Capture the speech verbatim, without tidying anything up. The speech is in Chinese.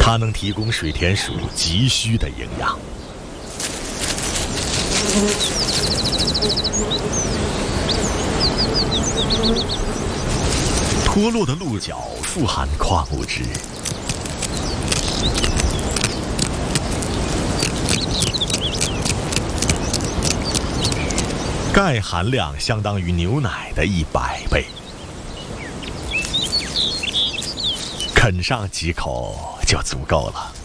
它能提供水田鼠急需的营养。脱落的鹿角富含矿物质，钙含量相当于牛奶的一百倍。啃上几口就足够了。